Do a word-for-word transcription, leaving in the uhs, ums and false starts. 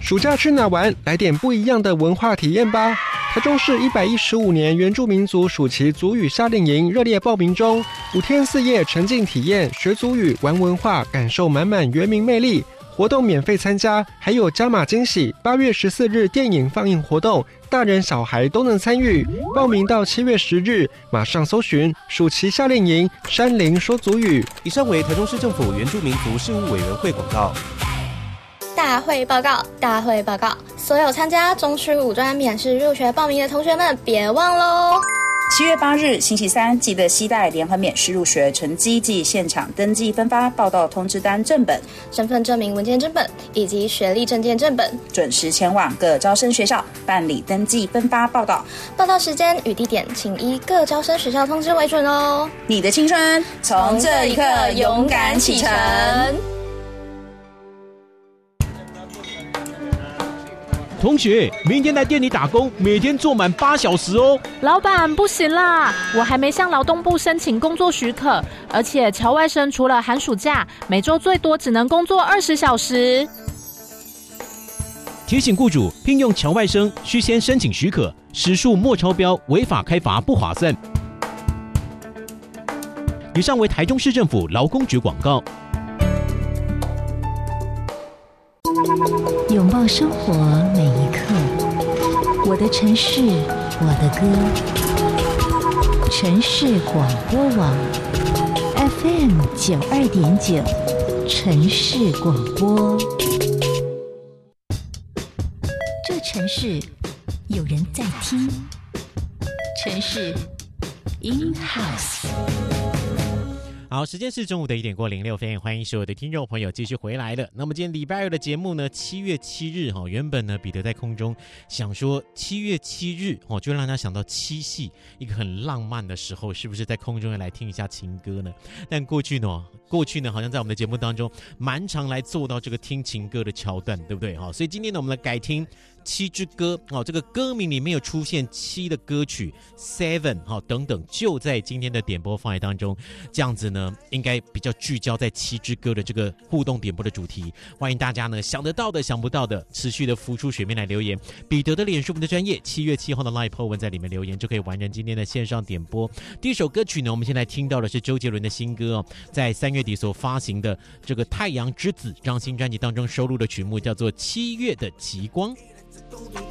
暑假去哪玩？来点不一样的文化体验吧！台中市一百一十五年原住民族暑期族语夏令营热烈报名中，五天四夜沉浸体验，学族语、玩文化，感受满满原民魅力。活动免费参加，还有加码惊喜！八月十四日电影放映活动，大人小孩都能参与。报名到七月十日，马上搜寻暑期夏令营山林说族语。 以上为台中市政府原住民族事务委员会广告。 大会报告，大会报告！所有参加中区五专免试入学报名的同学们，别忘喽！ 七月八日星期三，记得携带联合免试入学成绩及现场登记分发报到通知单正本、 身份证明文件正本以及学历证件正本， 准时前往各招生学校办理登记分发报到。 报到时间与地点，请依各招生学校通知为准哦。 你的青春从这一刻勇敢启程。 同学，明天来店里打工，每天做满八小时哦。 老板，不行啦，我还没向劳动部申请工作许可，而且侨外生除了寒暑假，每周最多只能工作二十小时。 提醒雇主，聘用侨外生需先申请许可，时数莫超标，违法开罚不划算。以上为台中市政府劳工局广告。 拥抱生活每一刻，我的城市，我的歌。城市广播网 F M 九二点九，城市广播。这城市有人在听，城市 in house。 好，时间是中午的一点过零六分，欢迎所有的听众朋友继续回来了。那么今天礼拜二的节目呢，七月七日哈，原本呢彼得在空中想说七月七日哦，就让他想到七夕一个很浪漫的时候，是不是在空中要来听一下情歌呢？但过去呢，过去呢好像在我们的节目当中蛮常来做到这个听情歌的桥段，对不对哈？所以今天呢，我们来改听七支歌哦，这个歌名里面有出现七的歌曲 seven 哈等等，就在今天的点播范围当中，这样子呢应该比较聚焦在七支歌的这个互动点播的主题。欢迎大家呢想得到的想不到的持续的浮出水面来留言。彼得的脸书我们的专页七月七号的 live po 文在里面留言就可以完成今天的线上点播。第一首歌曲呢，我们现在听到的是周杰伦的新歌哦，在三月底所发行的这个太阳之子这张新专辑当中收录的曲目叫做七月的极光。